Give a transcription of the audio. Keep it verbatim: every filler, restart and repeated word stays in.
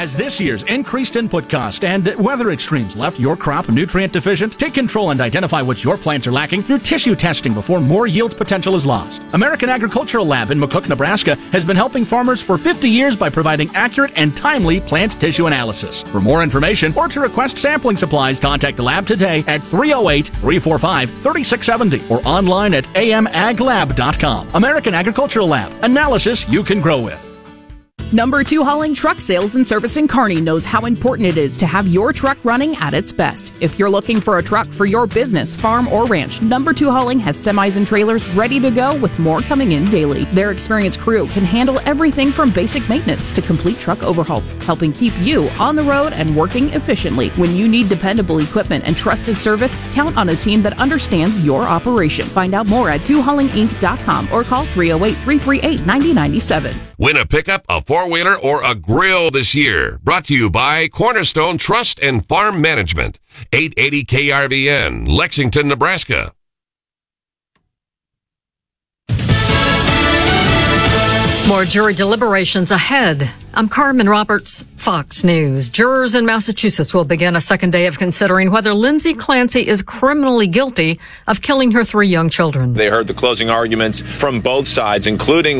Has this year's increased input cost and weather extremes left your crop nutrient deficient? Take control and identify what your plants are lacking through tissue testing before more yield potential is lost. American Agricultural Lab in McCook, Nebraska has been helping farmers for fifty years by providing accurate and timely plant tissue analysis. For more information or to request sampling supplies, contact the lab today at three oh eight, three four five, three six seven oh or online at a m ag lab dot com. American Agricultural Lab. Analysis you can grow with. Number two Hauling Truck Sales and Service in Kearney knows how important it is to have your truck running at its best. If you're looking for a truck for your business, farm, or ranch, Number two Hauling has semis and trailers ready to go with more coming in daily. Their experienced crew can handle everything from basic maintenance to complete truck overhauls, helping keep you on the road and working efficiently. When you need dependable equipment and trusted service, count on a team that understands your operation. Find out more at two hauling inc dot com or call three oh eight, three three eight, nine oh nine seven. Win a pickup, a four-wheeler, or a grill this year. Brought to you by Cornerstone Trust and Farm Management. eight eighty K R V N, Lexington, Nebraska. More jury deliberations ahead. I'm Carmen Roberts, Fox News. Jurors in Massachusetts will begin a second day of considering whether Lindsay Clancy is criminally guilty of killing her three young children. They heard the closing arguments from both sides, including